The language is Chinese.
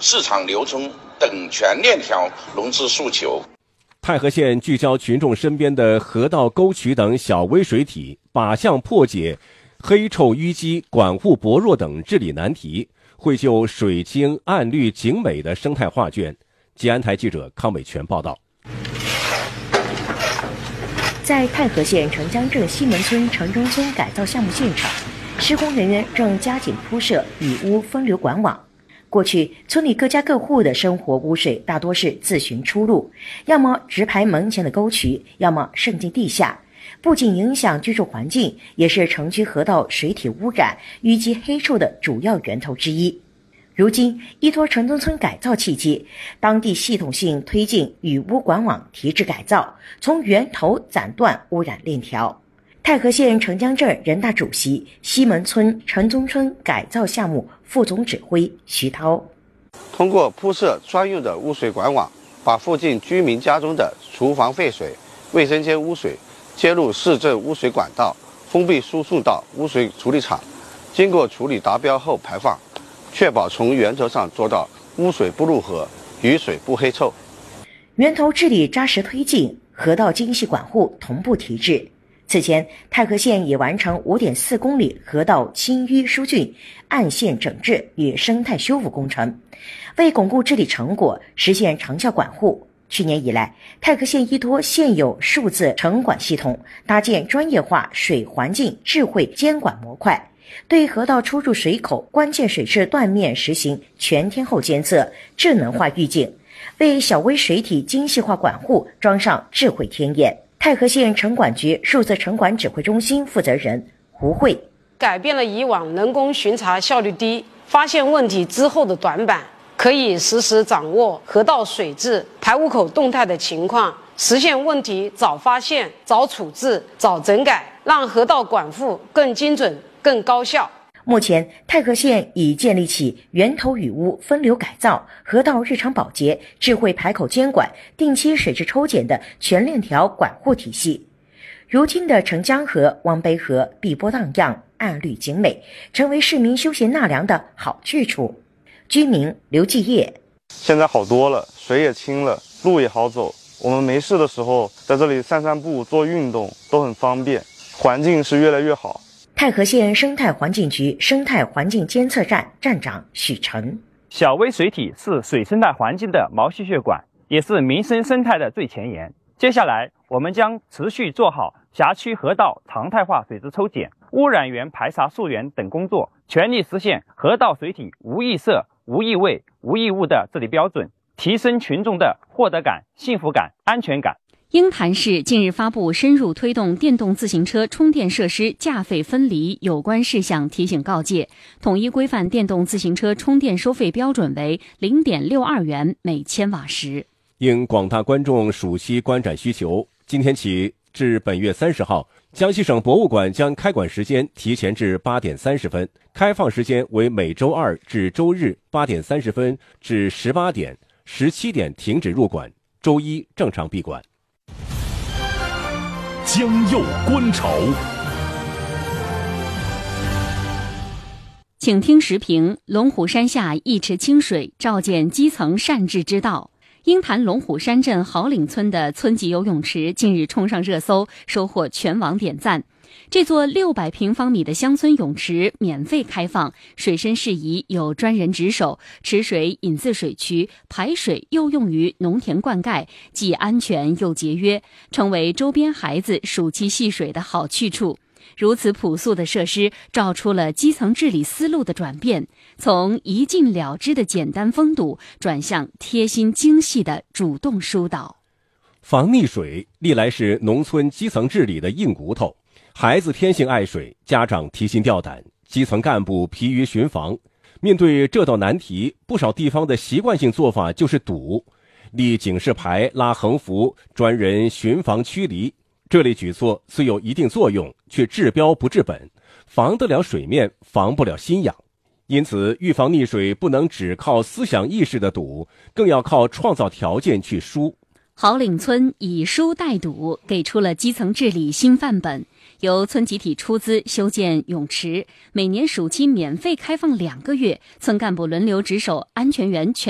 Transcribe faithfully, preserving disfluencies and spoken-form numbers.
市场流通等全链条融资诉求。 太和县聚焦群众身边的河道、沟渠等小微水体，靶向破解黑臭淤积、管护薄弱等治理难题，绘就水清暗绿景美的生态画卷。吉安台记者康伟全报道。 在太和县城江镇西门村城中村改造项目现场，施工人员正加紧铺设雨污分流管网。过去，村里各家各户的生活污水大多是自寻出路，要么直排门前的沟渠，要么渗进地下，不仅影响居住环境，也是城区河道水体污染、淤积黑臭的主要源头之一。如今，依托城中村改造契机，当地系统性推进雨污管网提质改造，从源头斩断污染链条。太和县城江镇人大主席、西门村城中村改造项目副总指挥徐涛， 通过铺设专用的污水管网，把附近居民家中的厨房废水、卫生间污水接入市政污水管道，封闭输送到污水处理厂，经过处理达标后排放，确保从源头上做到污水不入河，雨水不黑臭。 源头治理扎实推进，河道精细管护同步提质。此前，太和县已完成 五点四公里河道清淤疏浚、岸线整治与生态修复工程，为巩固治理成果，实现长效管护。去年以来，太和县依托现有数字城管系统，搭建专业化水环境智慧监管模块，对河道出入水口关键水质断面实行全天候监测、智能化预警，为小微水体精细化管护装上智慧天眼。太和县城管局数字城管指挥中心负责人胡慧， 改变了以往人工巡查效率低、发现问题之后的短板，可以实时掌握河道水质、排污口动态的情况，实现问题早发现、早处置、早整改，让河道管护更精准、更高效。 目前，太和县已建立起源头雨污分流改造、河道日常保洁、智慧排口监管、定期水质抽检的全链条管护体系。如今的城江河、汪碑河碧波荡漾、暗绿景美，成为市民休闲纳凉的好去处。居民刘继业， 现在好多了，水也清了，路也好走，我们没事的时候在这里散散步、做运动都很方便，环境是越来越好。 太和县生态环境局生态环境监测站站长许成， 小微水体是水生态环境的毛细血管，也是民生生态的最前沿。接下来，我们将持续做好辖区河道常态化水质抽检、污染源排查溯源等工作，全力实现河道水体无异色、无异味、无异物的治理标准，提升群众的获得感、幸福感、安全感。 鹰潭市近日发布深入推动电动自行车充电设施价费分离有关事项提醒告诫，统一规范电动自行车充电收费标准为 零点六二元每千瓦时。 应广大观众暑期观展需求，今天起至本月三十号，江西省博物馆将开馆时间提前至八点三十分，开放时间为每周二至周日八点三十分至十八点，十七点停止入馆，周一正常闭馆。 江右观潮， 请听时评：龙虎山下一池清水，照见基层善治之道。鹰潭龙虎山镇好岭村的村级游泳池近日冲上热搜，收获全网点赞。这座六百平方米的乡村泳池免费开放，水深适宜，有专人值守，池水引自水渠，排水又用于农田灌溉，既安全又节约，成为周边孩子暑期戏水的好去处。如此朴素的设施，照出了基层治理思路的转变，从一镜了之的简单封堵，转向贴心精细的主动疏导。 防溺水历来是农村基层治理的硬骨头，孩子天性爱水，家长提心吊胆，基层干部疲于巡防。面对这道难题，不少地方的习惯性做法就是堵，立警示牌、拉横幅，专人巡防驱离。这类举措虽有一定作用，却治标不治本，防得了水面，防不了心痒。因此，预防溺水不能只靠思想意识的堵，更要靠创造条件去疏。 好岭村以疏代堵，给出了基层治理新范本。由村集体出资修建泳池，每年暑期免费开放两个月，村干部轮流值守，安全员全